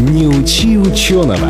Не учи ученого.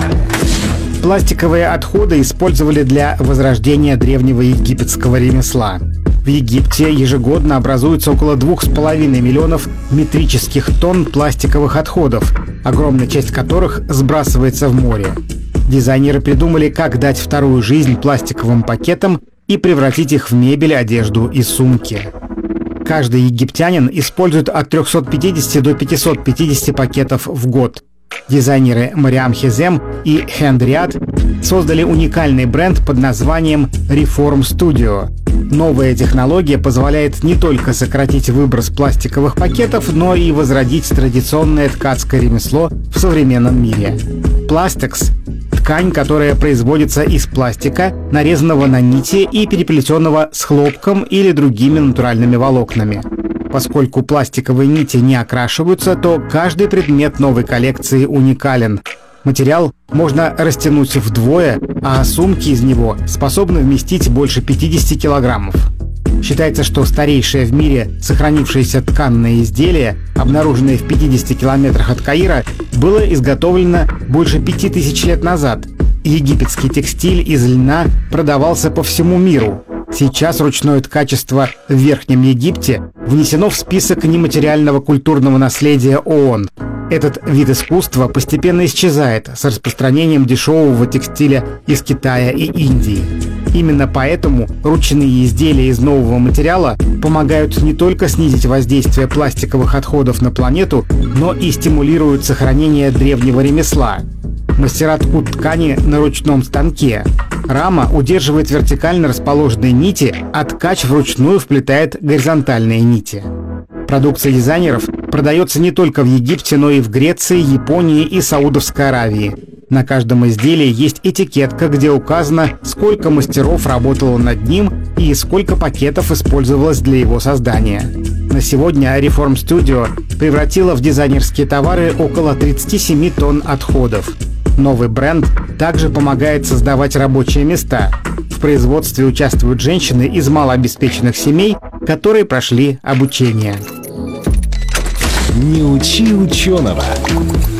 Пластиковые отходы использовали для возрождения древнего египетского ремесла. В Египте ежегодно образуется около 2,5 миллионов метрических тонн пластиковых отходов, огромная часть которых сбрасывается в море. Дизайнеры придумали, как дать вторую жизнь пластиковым пакетам и превратить их в мебель, одежду и сумки. Каждый египтянин использует от 350 до 550 пакетов в год. Дизайнеры Мариам Хезем и Хенд Риад создали уникальный бренд под названием Reform Studio. Новая технология позволяет не только сократить выброс пластиковых пакетов, но и возродить традиционное ткацкое ремесло в современном мире. Пластекс – ткань, которая производится из пластика, нарезанного на нити и переплетенного с хлопком или другими натуральными волокнами. Поскольку пластиковые нити не окрашиваются, то каждый предмет новой коллекции уникален. Материал можно растянуть вдвое, а сумки из него способны вместить больше 50 килограммов. Считается, что старейшее в мире сохранившееся тканное изделие, обнаруженное в 50 километрах от Каира, было изготовлено больше 5000 лет назад. Египетский текстиль из льна продавался по всему миру. Сейчас ручное ткачество в Верхнем Египте внесено в список нематериального культурного наследия ООН. Этот вид искусства постепенно исчезает с распространением дешевого текстиля из Китая и Индии. Именно поэтому ручные изделия из нового материала помогают не только снизить воздействие пластиковых отходов на планету, но и стимулируют сохранение древнего ремесла. Мастера ткут ткани на ручном станке. Рама удерживает вертикально расположенные нити, а ткач вручную вплетает горизонтальные нити. Продукция дизайнеров продается не только в Египте, но и в Греции, Японии и Саудовской Аравии. На каждом изделии есть этикетка, где указано, сколько мастеров работало над ним и сколько пакетов использовалось для его создания. На сегодня Reform Studio превратила в дизайнерские товары около 37 тонн отходов. Новый бренд также помогает создавать рабочие места. В производстве участвуют женщины из малообеспеченных семей, которые прошли обучение. Не учи ученого.